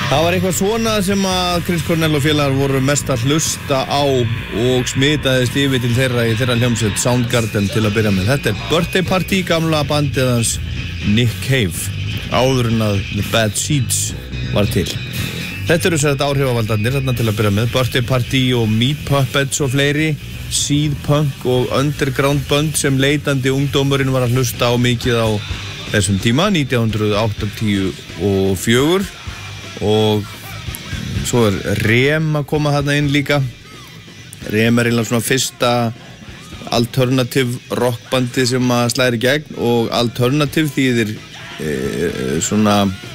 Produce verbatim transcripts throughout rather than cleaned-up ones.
Það var eitthvað svona sem að Chris Cornell og félagar voru mest að hlusta á og smitaðist yfir til þeirra í þeirra hljómsveit Soundgarden til að byrja með. Þetta er Birthday Party, gamla bandið hans Nick Cave, áður en að The Bad Seeds var til. Þetta eru sér áhrifavaldarnir þarna til að byrja með, Birthday Party og Meat Puppets og fleiri, Seed Punk og Underground bönd sem leitandi ungdómurinn var að hlusta á mikið á þessum tíma, nítján hundruð áttatíu og fjögur. Og svo er Rem að koma þarna inn líka. Rem er einlega svona fyrsta alternative rockbandi sem að slæri gegn, og alternative þýðir e, svona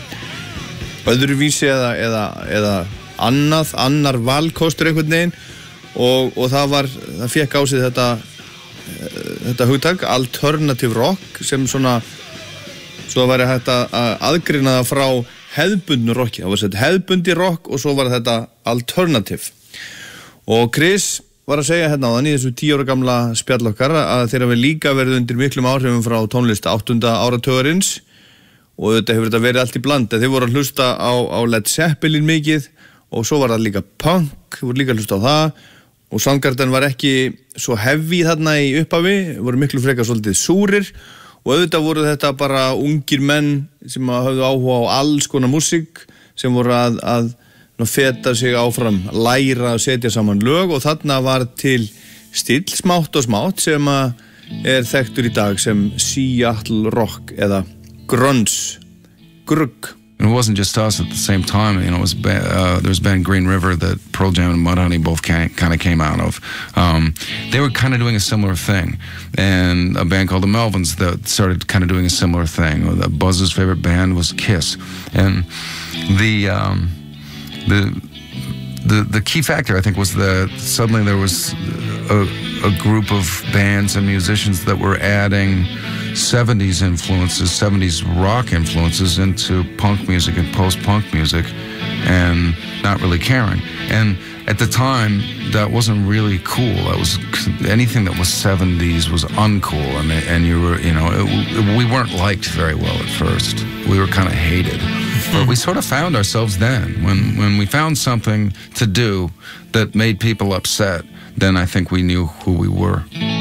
öðruvísi eða, eða, eða annað, annar valkostur einhvern veginn, og, og það var, það fekk á sig þetta, þetta hugtak, alternative rock, sem svona, svo væri hægt að aðgrina það frá hefðbundnu rocki. Það var sett hefðbundi rock og svo var þetta alternative. Og Chris var að segja hérna á þann í þessu tíu ára gamla spjall okkar að þeir hafi líka verið undir miklum áhrifum frá tónlist áttunda áratugarins, og þetta hefur þetta verið allt í bland. Þeir voru að hlusta á, á Led Zeppelin mikið, og svo var það líka punk, þeir voru líka að hlusta á það, og Soundgarden var ekki svo heavy þarna í upphafi, voru miklu frekar svolítið súrir. Og auðvitað voru þetta bara ungir menn sem höfðu áhuga á alls konar músík, sem voru að, að ná, feta sig áfram, læra að setja saman lög, og þarna var til stíll smátt og smátt sem að er þekktur í dag sem Seattle rock eða grunge, grugg. And it wasn't just us at the same time. You know, it was uh, there was a band Green River that Pearl Jam and Mudhoney both kind of came out of. Um, they were kind of doing a similar thing, and a band called the Melvins that started kind of doing a similar thing. The Buzz's favorite band was Kiss, and the um, the the the key factor I think was that suddenly there was a, a group of bands and musicians that were adding seventies influences, seventies rock influences into punk music and post-punk music, and not really caring. And at the time, that wasn't really cool. That was anything that was seventies was uncool, and and you were, you know, it, we weren't liked very well at first. We were kind of hated, but we sort of found ourselves then when when we found something to do that made people upset. Then I think we knew who we were.